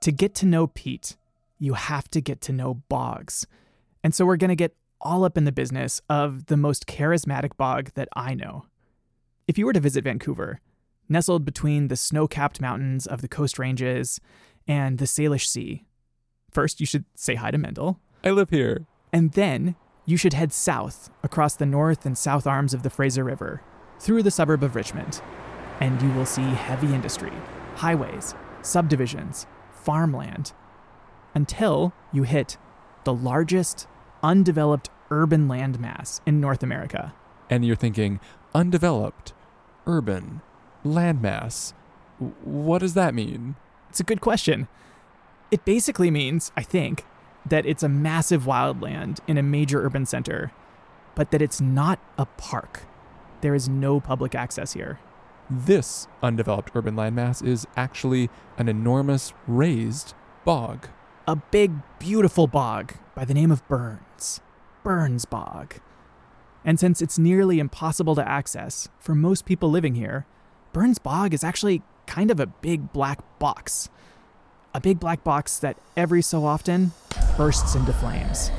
To get to know peat, you have to get to know bogs. And so we're going to get all up in the business of the most charismatic bog that I know. If you were to visit Vancouver, nestled between the snow-capped mountains of the Coast Ranges and the Salish Sea, first you should say hi to Mendel. I live here. And then you should head south across the north and south arms of the Fraser River, through the suburb of Richmond, and you will see heavy industry, highways, subdivisions, farmland, until you hit the largest undeveloped urban landmass in North America. And you're thinking, undeveloped, urban, landmass. What does that mean? It's a good question. It basically means, I think, that it's a massive wildland in a major urban center, but that it's not a park. There is no public access here. This undeveloped urban landmass is actually an enormous raised bog. A big, beautiful bog by the name of Burns Bog. And since it's nearly impossible to access for most people living here, Burns Bog is actually kind of a big black box. A big black box that every so often bursts into flames.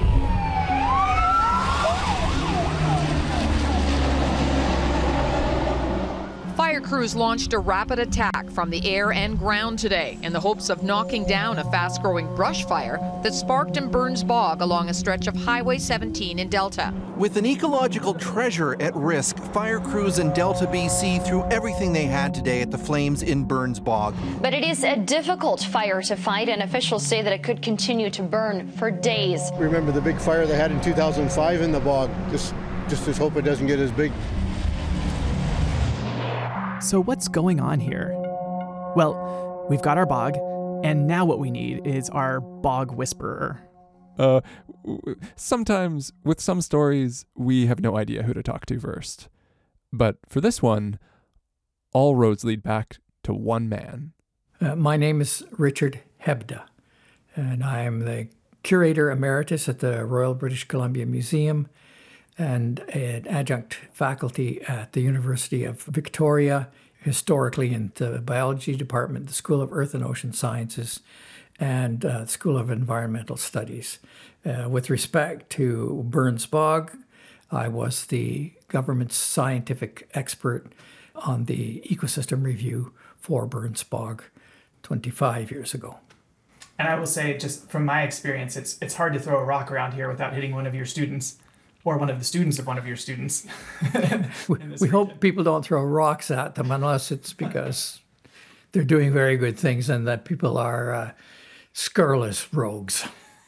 Fire crews launched a rapid attack from the air and ground today in the hopes of knocking down a fast-growing brush fire that sparked in Burns Bog along a stretch of Highway 17 in Delta. With an ecological treasure at risk, fire crews in Delta, BC threw everything they had today at the flames in Burns Bog. But it is a difficult fire to fight, and officials say that it could continue to burn for days. Remember the big fire they had in 2005 in the bog? Just hope it doesn't get as big. So what's going on here? Well, we've got our bog, and now what we need is our bog whisperer. Sometimes, with some stories, we have no idea who to talk to first. But for this one, all roads lead back to one man. My name is Richard Hebda, and I am the curator emeritus at the Royal British Columbia Museum and an adjunct faculty at the University of Victoria, historically in the biology department, the School of Earth and Ocean Sciences, and the School of Environmental Studies. With respect to Burns Bog, I was the government's scientific expert on the ecosystem review for Burns Bog 25 years ago. And I will say, just from my experience, it's hard to throw a rock around here without hitting one of your students. Or one of the students of one of your students. We hope people don't throw rocks at them unless it's because they're doing very good things and that people are scurrilous rogues.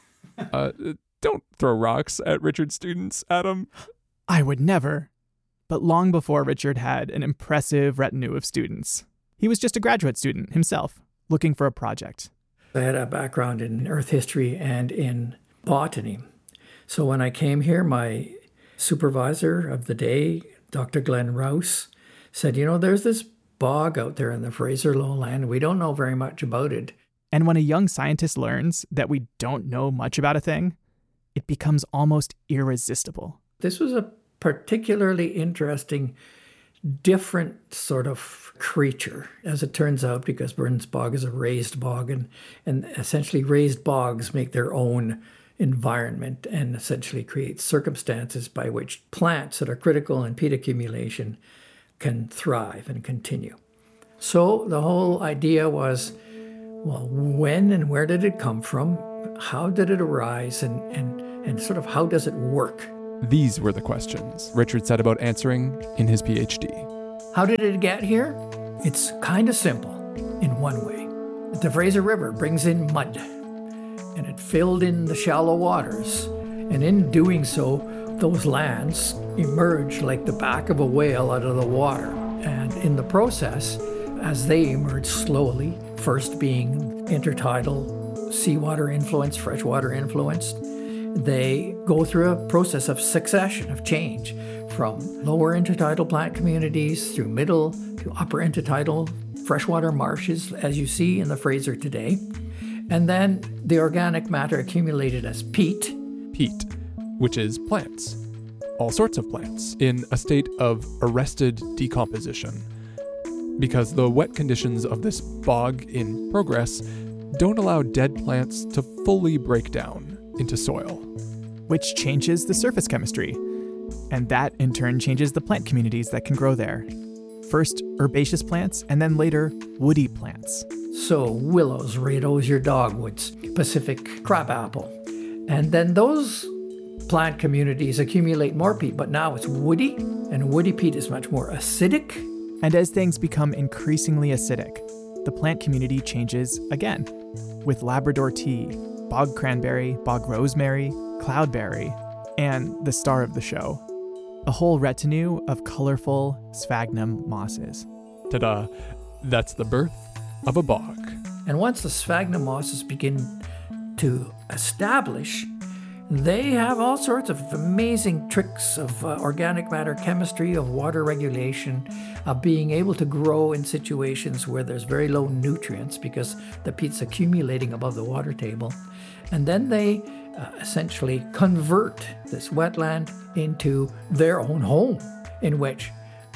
Don't throw rocks at Richard's students, Adam. I would never. But long before Richard had an impressive retinue of students, he was just a graduate student himself, looking for a project. I had a background in earth history and in botany. So when I came here, my supervisor of the day, Dr. Glenn Rouse, said, there's this bog out there in the Fraser Lowland. We don't know very much about it. And when a young scientist learns that we don't know much about a thing, it becomes almost irresistible. This was a particularly interesting, different sort of creature, as it turns out, because Burns Bog is a raised bog, and essentially raised bogs make their own environment and essentially create circumstances by which plants that are critical in peat accumulation can thrive and continue. So the whole idea was, well, when and where did it come from? How did it arise? And sort of how does it work? These were the questions Richard set about answering in his PhD. How did it get here? It's kind of simple in one way. The Fraser River brings in mud, and it filled in the shallow waters. And in doing so, those lands emerge like the back of a whale out of the water. And in the process, as they emerge slowly, first being intertidal, seawater influenced, freshwater influenced, they go through a process of succession, of change, from lower intertidal plant communities through middle to upper intertidal freshwater marshes, as you see in the Fraser today. And then the organic matter accumulated as peat. Peat, which is plants. All sorts of plants in a state of arrested decomposition. Because the wet conditions of this bog in progress don't allow dead plants to fully break down into soil. which changes the surface chemistry. And that, in turn, changes the plant communities that can grow there. First, herbaceous plants, and then later, woody plants. So willows, rhodosier dogwoods, Pacific crabapple. And then those plant communities accumulate more peat, but now it's woody, and woody peat is much more acidic. And as things become increasingly acidic, the plant community changes again, with Labrador tea, bog cranberry, bog rosemary, cloudberry, and the star of the show, a whole retinue of colorful sphagnum mosses. Ta-da! That's the birth of a bog. And once the sphagnum mosses begin to establish, they have all sorts of amazing tricks of organic matter chemistry, of water regulation, of being able to grow in situations where there's very low nutrients because the peat's accumulating above the water table. And then they essentially convert this wetland into their own home, in which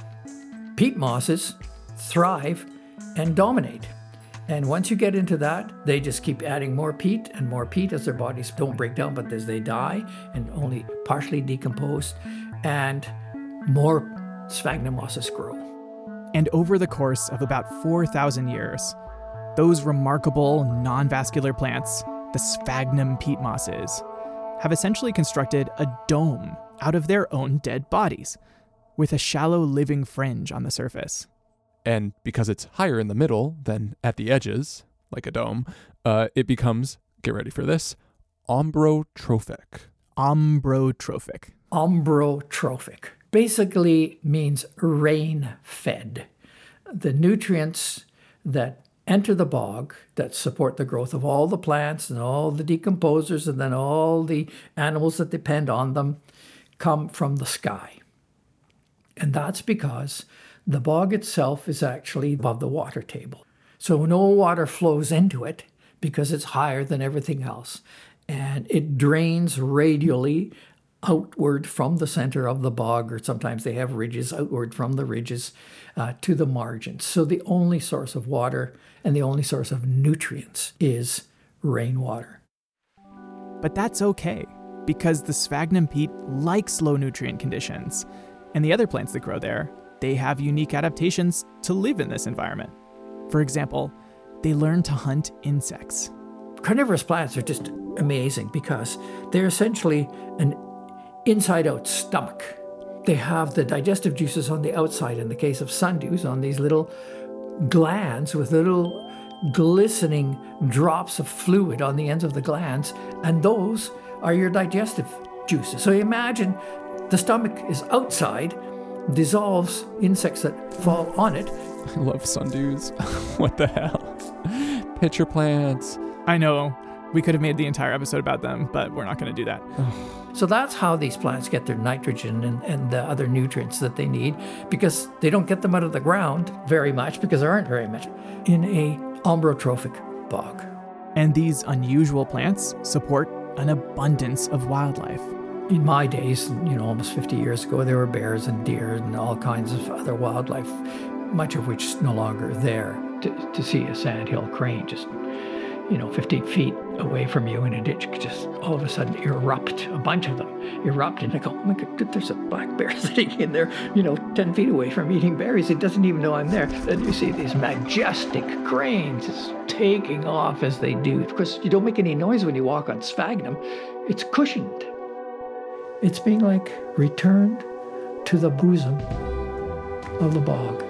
peat mosses thrive and dominate. And once you get into that, they just keep adding more peat and more peat as their bodies don't break down, but as they die and only partially decompose, and more sphagnum mosses grow. And over the course of about 4,000 years, those remarkable non-vascular plants, the sphagnum peat mosses, have essentially constructed a dome out of their own dead bodies, with a shallow living fringe on the surface. And because it's higher in the middle than at the edges, like a dome, it becomes, get ready for this, ombrotrophic. Ombrotrophic. Ombrotrophic basically means rain-fed. The nutrients that enter the bog, that support the growth of all the plants and all the decomposers and then all the animals that depend on them, come from the sky. And that's because the bog itself is actually above the water table. So no water flows into it because it's higher than everything else. And it drains radially outward from the center of the bog, or sometimes they have ridges outward from the ridges to the margins. So the only source of water and the only source of nutrients is rainwater. But that's okay, because the sphagnum peat likes low nutrient conditions, and the other plants that grow there, they have unique adaptations to live in this environment. For example, they learn to hunt insects. Carnivorous plants are just amazing because they're essentially an inside-out stomach. They have the digestive juices on the outside, in the case of sundews, on these little glands with little glistening drops of fluid on the ends of the glands, and those are your digestive juices. So imagine the stomach is outside, dissolves insects that fall on it. I love sundews. What the hell? Pitcher plants. I know, we could have made the entire episode about them, but we're not going to do that. So that's how these plants get their nitrogen and the other nutrients that they need, because they don't get them out of the ground very much, because there aren't very much, in a ombrotrophic bog. And these unusual plants support an abundance of wildlife. In my days, almost 50 years ago, there were bears and deer and all kinds of other wildlife, much of which is no longer there. To see a sandhill crane just, 15 feet away from you in a ditch could just all of a sudden erupt, a bunch of them erupt, and I go, oh my God, there's a black bear sitting in there, 10 feet away from eating berries. It doesn't even know I'm there. Then you see these majestic cranes just taking off as they do. Of course, you don't make any noise when you walk on sphagnum. It's cushioned. It's being returned to the bosom of the bog.